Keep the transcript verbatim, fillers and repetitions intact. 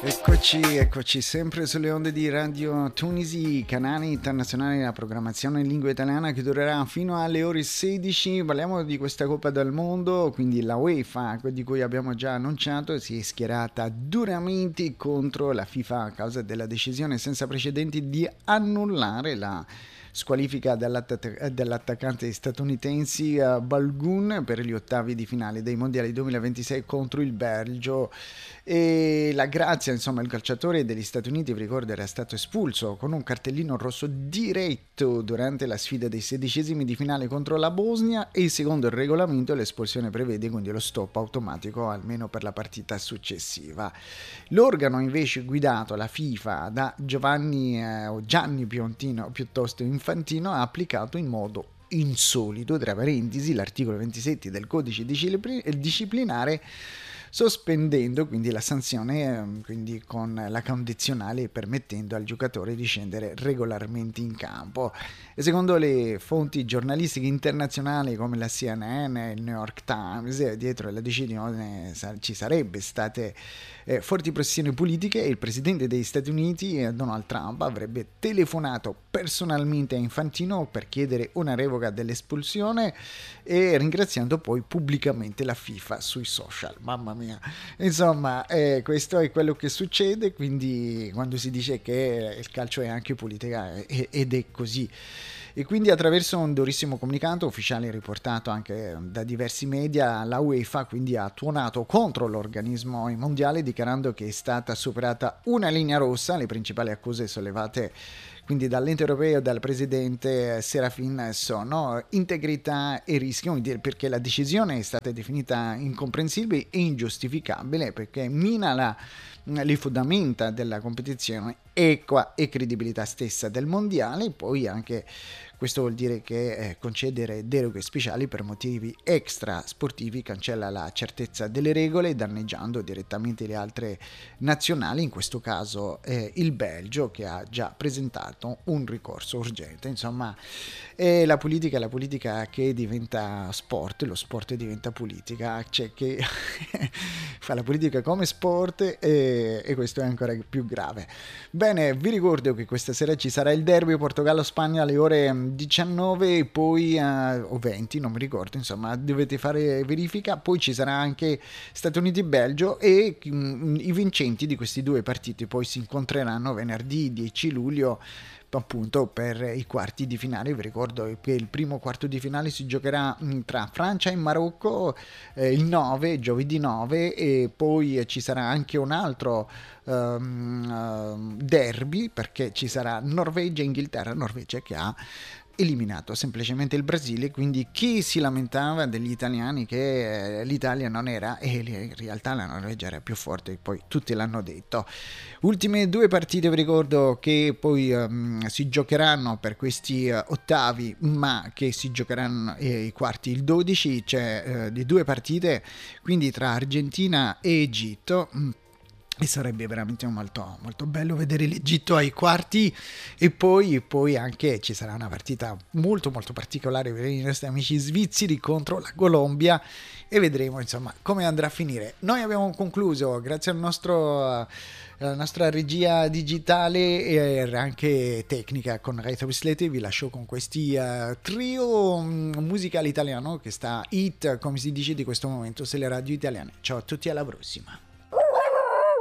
Eccoci, eccoci sempre sulle onde di Radio Tunisi, canale internazionale della programmazione in lingua italiana che durerà fino alle ore sedici. Parliamo di questa Coppa del Mondo, quindi la UEFA, di cui abbiamo già annunciato, si è schierata duramente contro la FIFA a causa della decisione senza precedenti di annullare la squalifica dell'attac- dell'attaccante statunitensi uh, Balogun per gli ottavi di finale dei mondiali duemilaventisei contro il Belgio. E la grazia, insomma, il calciatore degli Stati Uniti, vi ricordo, era stato espulso con un cartellino rosso diretto durante la sfida dei sedicesimi di finale contro la Bosnia, e secondo il regolamento l'espulsione prevede quindi lo stop automatico almeno per la partita successiva. L'organo invece guidato, la FIFA, da Giovanni eh, o Gianni Piontino piuttosto Infantino, ha applicato in modo insolito, tra parentesi, l'articolo ventisette del codice disciplinare, sospendendo quindi la sanzione, quindi con la condizionale, permettendo al giocatore di scendere regolarmente in campo. E secondo le fonti giornalistiche internazionali come la C N N, il New York Times, dietro la decisione ci sarebbe state eh, forti pressioni politiche, e il presidente degli Stati Uniti, Donald Trump, avrebbe telefonato personalmente a Infantino per chiedere una revoca dell'espulsione, e ringraziando poi pubblicamente la FIFA sui social. Mamma mia, insomma, eh, questo è quello che succede, quindi quando si dice che il calcio è anche politica, eh, ed è così. E quindi, attraverso un durissimo comunicato ufficiale riportato anche da diversi media, la UEFA quindi ha tuonato contro l'organismo mondiale, dichiarando che è stata superata una linea rossa. Le principali accuse sollevate quindi dall'ente europeo e dal presidente Serafin sono integrità e rischio, perché la decisione è stata definita incomprensibile e ingiustificabile, perché mina la, le fondamenta della competizione equa e credibilità stessa del mondiale. Poi anche questo vuol dire che eh, concedere deroghe speciali per motivi extra sportivi cancella la certezza delle regole, danneggiando direttamente le altre nazionali, in questo caso eh, il Belgio, che ha già presentato un ricorso urgente. Insomma, è la politica, la politica che diventa sport, lo sport diventa politica, c'è chi fa la politica come sport, e, e questo è ancora più grave. Bene, vi ricordo che questa sera ci sarà il derby Portogallo-Spagna alle ore diciannove, e poi uh, o venti, non mi ricordo, insomma dovete fare verifica. Poi ci sarà anche Stati Uniti-Belgio, e um, i vincenti di questi due partiti poi si incontreranno venerdì dieci luglio, appunto, per i quarti di finale. Vi ricordo che il primo quarto di finale si giocherà tra Francia e Marocco eh, il nove, giovedì nove, e poi ci sarà anche un altro um, derby, perché ci sarà Norvegia e Inghilterra. Norvegia che ha eliminato semplicemente il Brasile, quindi chi si lamentava degli italiani che l'Italia non era, e in realtà la Norvegia era più forte, poi tutti l'hanno detto. Ultime due partite, vi ricordo che poi um, si giocheranno per questi uh, ottavi, ma che si giocheranno eh, i quarti il dodici. C'è uh, di due partite quindi tra Argentina e Egitto, e sarebbe veramente molto, molto bello vedere l'Egitto ai quarti. E poi, poi anche ci sarà una partita molto molto particolare per i nostri amici svizzeri contro la Colombia, e vedremo insomma come andrà a finire. Noi abbiamo concluso, grazie al nostro alla nostra regia digitale e anche tecnica con Reto Bisleti. Vi lascio con questi uh, trio um, musicale italiano che sta hit, come si dice di questo momento, sulle radio italiane. Ciao a tutti, alla prossima.